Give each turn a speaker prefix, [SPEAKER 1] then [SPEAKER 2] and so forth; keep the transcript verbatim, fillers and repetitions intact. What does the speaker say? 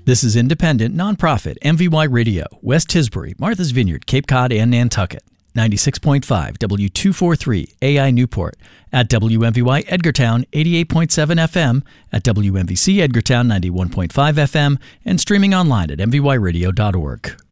[SPEAKER 1] This is independent, nonprofit M V Y Radio, West Tisbury, Martha's Vineyard, Cape Cod, and Nantucket. ninety-six point five W two forty-three A I Newport, at W M V Y Edgartown eighty-eight point seven F M, at W M V C Edgartown ninety-one point five F M, and streaming online at m v y radio dot org.